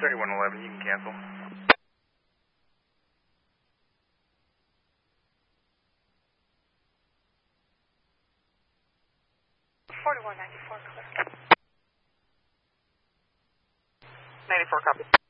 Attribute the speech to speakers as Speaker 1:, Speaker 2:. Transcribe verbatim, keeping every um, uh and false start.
Speaker 1: thirty-one eleven, you can cancel.
Speaker 2: forty-one ninety-four, clear.
Speaker 3: ninety-four, copy.